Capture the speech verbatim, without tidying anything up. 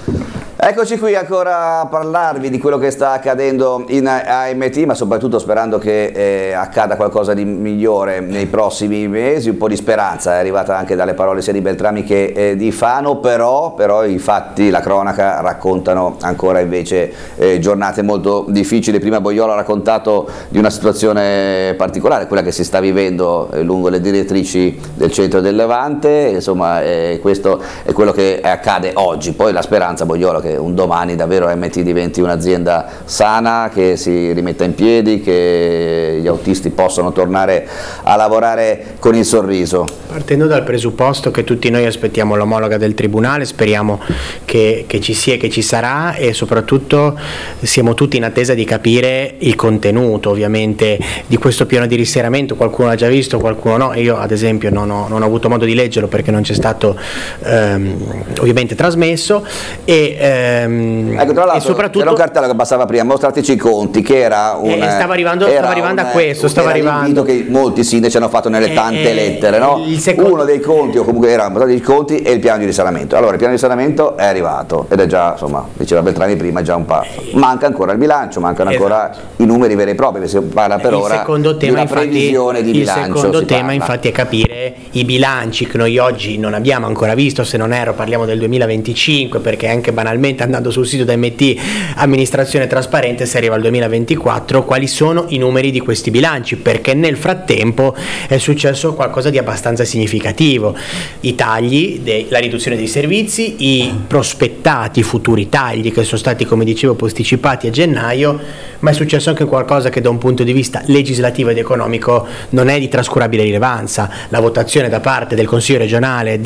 Eccoci qui ancora a parlarvi di quello che sta accadendo in A M T, ma soprattutto sperando che eh, accada qualcosa di migliore nei prossimi mesi. Un po' di speranza è arrivata anche dalle parole sia di Beltrami che eh, di Fano, però, però i fatti, la cronaca raccontano ancora invece eh, giornate molto difficili. Prima Boiola ha raccontato di una situazione particolare, quella che si sta vivendo eh, lungo le direttrici del centro del Levante, insomma eh, questo è quello che accade oggi. Poi la speranza, Boiola, che un domani davvero A M T diventi un'azienda sana, che si rimetta in piedi, che gli autisti possano tornare a lavorare con il sorriso. Partendo dal presupposto che tutti noi aspettiamo l'omologa del Tribunale, speriamo che, che ci sia e che ci sarà, e soprattutto siamo tutti in attesa di capire il contenuto ovviamente di questo piano di risanamento. Qualcuno l'ha già visto, qualcuno no. Io ad esempio non ho, non ho avuto modo di leggerlo perché non c'è stato ehm, ovviamente trasmesso, e ehm, ecco, tra l'altro soprattutto c'era un cartello che passava prima, mostrateci i conti, che era un eh, stava arrivando, stava arrivando un, a questo stava arrivando che molti sindaci hanno fatto nelle tante eh, lettere, no? Secondo... uno dei conti, o comunque erano i conti, e il piano di risanamento. Allora il piano di risanamento è arrivato ed è già, insomma, diceva Beltrami prima, già un passo. Manca ancora il bilancio, mancano ancora esatto. i numeri veri e propri, si parla per il ora secondo tema, di una infatti, previsione di il bilancio. Il secondo tema parla. infatti è capire i bilanci che noi oggi non abbiamo ancora visto, se non erro parliamo del duemilaventicinque, perché anche banalmente andando sul sito da M T amministrazione trasparente si arriva al duemilaventiquattro, quali sono i numeri di questi bilanci, perché nel frattempo è successo qualcosa di abbastanza significativo. I tagli, de, la riduzione dei servizi, i prospettati futuri tagli che sono stati, come dicevo, posticipati a gennaio, ma è successo anche qualcosa che da un punto di vista legislativo ed economico non è di trascurabile rilevanza: la votazione da parte del Consiglio regionale